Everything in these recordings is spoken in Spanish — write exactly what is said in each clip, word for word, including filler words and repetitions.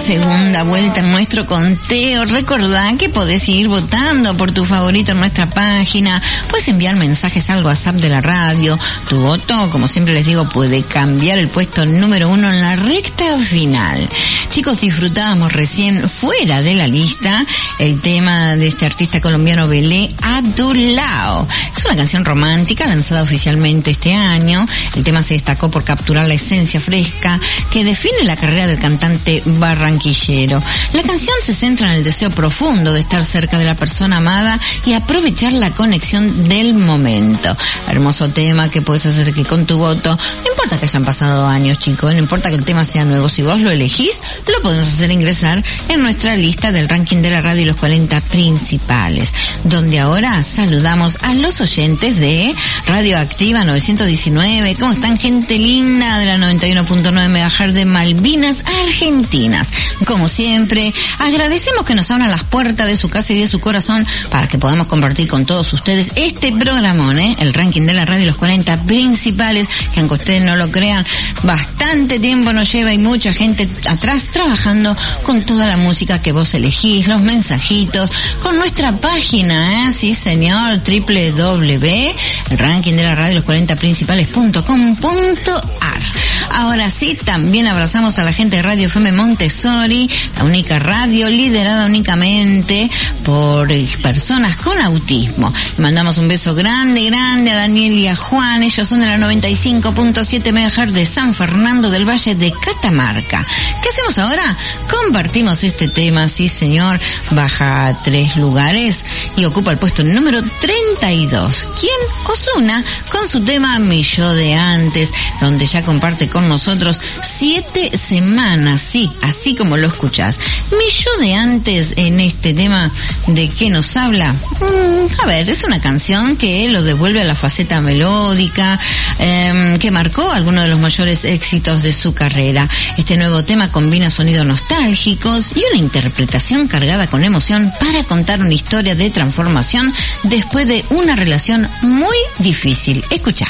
segunda vuelta en nuestro conteo. Recordá que podés seguir votando por tu favorito en nuestra página. Puedes enviar mensajes al WhatsApp de la radio. Tu voto, como siempre les digo, puede cambiar el puesto número uno en la recta final. Chicos, disfrutábamos recién fuera de la lista el tema de este artista colombiano Belé, A Tu Lao. Es una canción romántica lanzada oficialmente este año. El tema se destacó por capturar la esencia fresca que define la carrera del cantante barranquillero. La canción se centra en el deseo profundo de estar cerca de la persona amada y aprovechar la conexión del momento. Hermoso tema que puedes hacer que con tu voto, no importa que hayan pasado años, chicos, no importa que el tema sea nuevo, si vos lo elegís, lo podemos hacer ingresar en nuestra lista del ranking de la radio y los cuarenta principales, donde ahora saludamos a los oyentes de Radio Activa novecientos diecinueve. ¿Cómo están, gente linda de la noventa y uno punto nueve megahertz de Malvinas Argentinas? Como siempre, agradecemos que nos abran las puertas de su casa y de su corazón para que podamos compartir con todos ustedes este programón, ¿eh? El ranking de la radio y los cuarenta principales, que aunque ustedes no lo crean, bastante tiempo nos lleva y mucha gente atrás trabajando con toda la música que vos elegís, los mensajitos, con nuestra página, ¿eh? Sí, señor, doble u doble u doble u punto el ranking de la radio y los cuarenta principales punto com punto a r. Ahora sí, también abrazamos a la gente de Radio F M Montessori, la única radio liderada únicamente por personas con autismo. Le mandamos un beso grande, grande a Daniel y a Juan. Ellos son de la noventa y cinco punto siete megahertz de San Fernando del Valle de Catamarca. ¿Qué hacemos ahora? Compartimos este tema, sí señor, baja tres lugares y ocupa el puesto número treinta y dos. ¿Quién? Ozuna, con su tema Mi Yo de Antes, donde ya comparte con nosotros siete semanas, sí, así como lo escuchás. Mi Yo de Antes, en este tema, ¿de qué nos habla? Mm, a ver, es una canción que lo devuelve a la faceta melódica, eh, que marcó algunos de los mayores éxitos de su carrera. Este nuevo tema combina sonidos nostálgicos y una interpretación cargada con emoción para contar una historia de transformación después de una relación muy difícil. Escucha.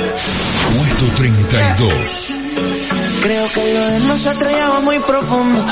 Puesto treinta y dos. Creo que lo de nosotros ya va muy profundo.